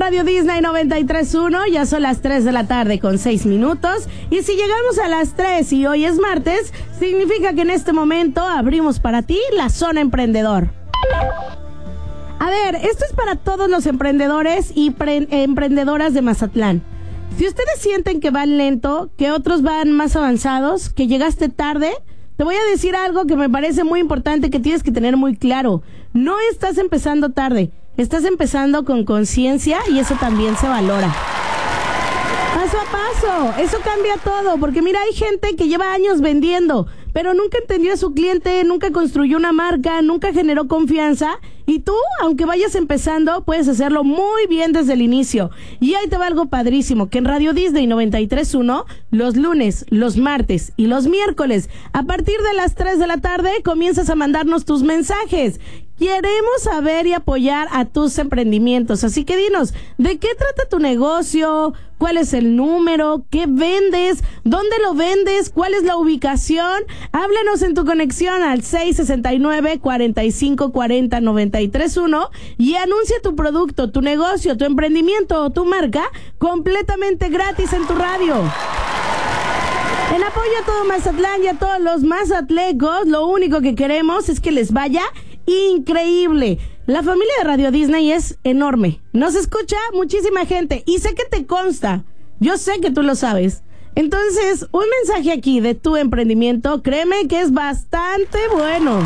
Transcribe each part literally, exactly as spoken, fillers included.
Radio Disney noventa y tres punto uno, ya son las tres de la tarde con seis minutos. Y si llegamos a las tres y hoy es martes, significa que en este momento abrimos para ti la zona emprendedor. A ver, esto es para todos los emprendedores y pre- emprendedoras de Mazatlán. Si ustedes sienten que van lento, que otros van más avanzados, que llegaste tarde, te voy a decir algo que me parece muy importante que tienes que tener muy claro. No estás empezando tarde, estás empezando con conciencia y eso también se valora. Paso a paso, eso cambia todo, porque mira, hay gente que lleva años vendiendo, pero nunca entendió a su cliente, nunca construyó una marca, nunca generó confianza. Y tú, aunque vayas empezando, puedes hacerlo muy bien desde el inicio. Y ahí te va algo padrísimo, que en Radio Disney noventa y tres punto uno, los lunes, los martes y los miércoles, a partir de las tres de la tarde, comienzas a mandarnos tus mensajes. Queremos saber y apoyar a tus emprendimientos, así que dinos, ¿de qué trata tu negocio? ¿Cuál es el número? ¿Qué vendes? ¿Dónde lo vendes? ¿Cuál es la ubicación? Háblanos en tu conexión al seis sesenta y nueve, cuarenta y cinco, cuarenta, noventa y tres uno y anuncia tu producto, tu negocio, tu emprendimiento o tu marca completamente gratis en tu radio. En apoyo a todo Mazatlán y a todos los mazatlecos, lo único que queremos es que les vaya increíble. La familia de Radio Disney es enorme. Nos escucha muchísima gente y sé que te consta. Yo sé que tú lo sabes. Entonces, un mensaje aquí de tu emprendimiento, créeme que es bastante bueno.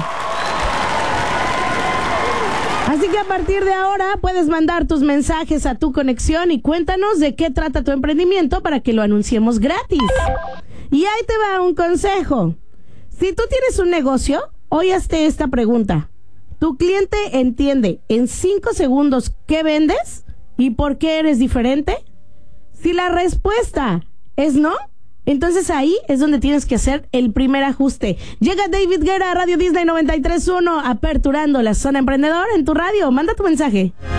Así que a partir de ahora puedes mandar tus mensajes a tu conexión y cuéntanos de qué trata tu emprendimiento para que lo anunciemos gratis. Y ahí te va un consejo. Si tú tienes un negocio, hoy hazte esta pregunta. ¿Tu cliente entiende en cinco segundos qué vendes y por qué eres diferente? Si la respuesta es no, entonces ahí es donde tienes que hacer el primer ajuste. Llega David Guerra a Radio Disney noventa y tres punto uno, aperturando la zona emprendedora en tu radio. Manda tu mensaje.